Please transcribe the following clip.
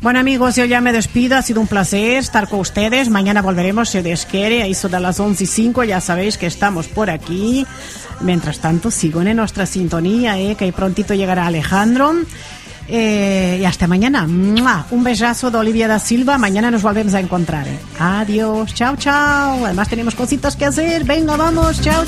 Bueno, amigos, yo ya me despido. Ha sido un placer estar con ustedes. Mañana volveremos, si Dios quiere, a eso de las 11:05. Ya sabéis que estamos por aquí. Mientras tanto, sigo en nuestra sintonía, que prontito llegará Alejandro. Y hasta mañana. ¡Mua! Un besazo de Olivia da Silva. Mañana nos volvemos a encontrar. Adiós. Chao, chao. Además tenemos cositas que hacer. Venga, vamos. Chao.